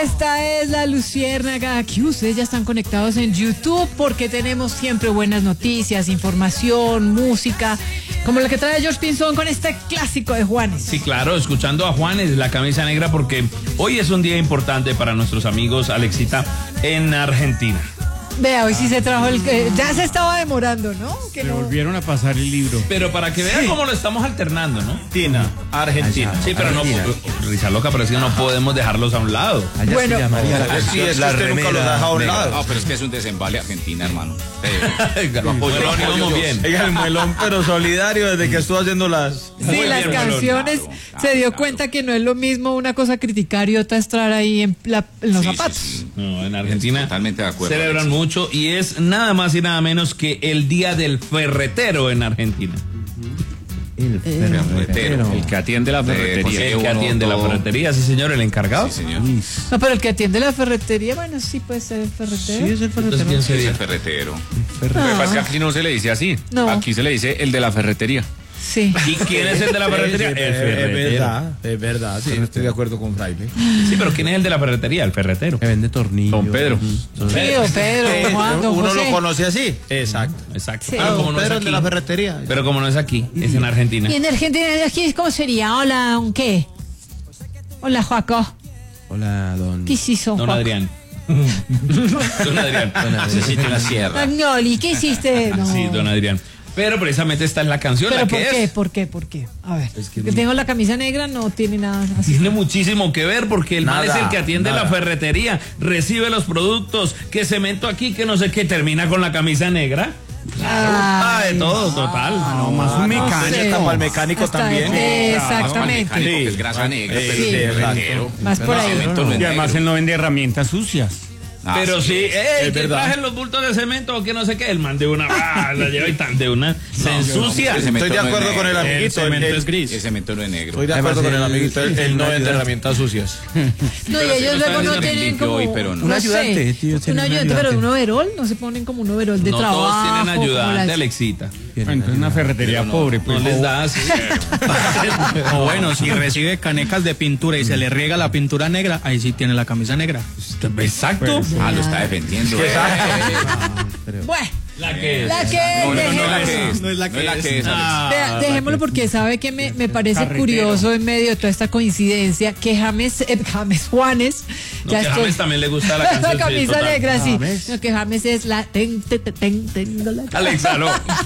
Esta es la Luciérnaga. Aquí ustedes ya están conectados en YouTube porque tenemos siempre buenas noticias, información, música, como la que trae George Pinzón con este clásico de Juanes. Sí, claro, escuchando a Juanes, la camisa negra, porque hoy es un día importante para nuestros amigos, Alexita, en Argentina. Vea, hoy sí se trajo el... ya se estaba demorando, ¿no? Que Le volvieron a pasar el libro. Pero para que vean cómo lo estamos alternando, ¿no? Argentina. Sí, pero no, risa loca, pero es que no podemos dejarlos a un lado. Bueno, Sí, es que usted nunca los deja a un lado. No, pero es que es un desembale Argentina, hermano. Vamos bien. Oiga, el muelón, pero solidario desde que estuvo haciendo las... sí, Muy las bien, canciones, se dio cuenta que no es lo mismo una cosa criticar y otra estar ahí en los zapatos. Sí. No, en Argentina Totalmente de acuerdo, celebran Alex. mucho y es nada más y nada menos que el Día del Ferretero en Argentina. Ferretero. El que atiende la ferretería. El que atiende la ferretería, sí señor, el encargado. Sí, señor. No, pero el que atiende la ferretería, bueno, sí puede ser el ferretero. Sí, es el Entonces, ferretero. ¿quién Es el sería? ferretero. Lo que pasa es que aquí no se le dice así. No. Aquí se le dice el de la ferretería. Sí. ¿Y quién es el de la ferretería? El ferretero. Es verdad, sí, estoy de acuerdo con Fraile. Sí, pero ¿quién es el de la ferretería? El ferretero. Que vende tornillos. Don Pedro. Sí, don Pedro, don Juan, don Uno José. lo conoce así. Exacto. Exacto. Sí. Pero como no es Pedro, el aquí, de la ferretería. pero como no es aquí, es en Argentina. Y en Argentina, aquí, ¿cómo sería? Hola, ¿un qué? Hola, Joaco. Hola, don. ¿Qué hiciste, Don Joaco? Adrián. Don Adrián. Necesito una sierra. Magnoli, ¿qué hiciste? No. Sí, don Adrián. Pero precisamente esta es la canción, ¿Pero la por que qué? es. ¿Por qué? A ver, que tengo la camisa negra, no tiene nada así. Tiene muchísimo que ver porque el man Nada, es el que atiende nada. la ferretería, recibe los productos, que cemento aquí, que no sé qué, termina con la camisa negra. Ah, De todo, total. No, más un mecánico. sé. Está para el mecánico Está- también. Exactamente. Mecánico, que es grasa negra, Sí. pero el ferretero. Más por ahí. Cemento no es Y además negro. él no vende herramientas sucias. Ah, Pero sí, es que verdad. traje los bultos de cemento o que no sé qué, el man de una, la lleva y tan de una, se ensucia. el cemento Estoy de no es acuerdo con el negro. amiguito. El cemento no es negro. Estoy de acuerdo con el amiguito. Él no vende herramientas sucias. No, y Pero ellos si luego no no están tienen limpio como hoy, pero no. Un sé, ayudante, tío, un tiene un ayudante, pero ayudante. un overol, no se ponen como un overol de No trabajo. todos tienen como ayudante, las- Alexita. Entonces una ferretería pobre, No pues. les da así. O bueno, si recibe canecas de pintura y se le riega la pintura negra, ahí sí tiene la camisa negra. Exacto. Ah, lo está defendiendo. Bueno, La que es. la que No, no, no, dejemos- la que es. No es la que es. Alex. Vea, dejémoslo porque sabe que me parece curioso en medio de toda esta coincidencia que James Juanes No, que a James también le gusta la canción. la sí, camisa total. negra, sí. James. No, que James es la tengo la Alexa, no.